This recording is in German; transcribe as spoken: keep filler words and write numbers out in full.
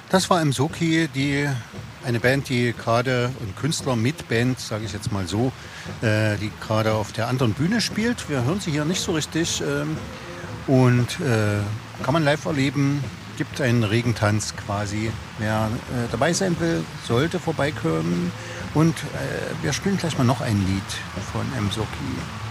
Das war Msoki, die eine Band, die gerade ein Künstler mit Band, sage ich jetzt mal so, äh, die gerade auf der anderen Bühne spielt. Wir hören sie hier nicht so richtig ähm, und äh, kann man live erleben. Gibt einen Regentanz quasi. Wer äh, dabei sein will, sollte vorbeikommen. Und äh, wir spielen gleich mal noch ein Lied von Msoki.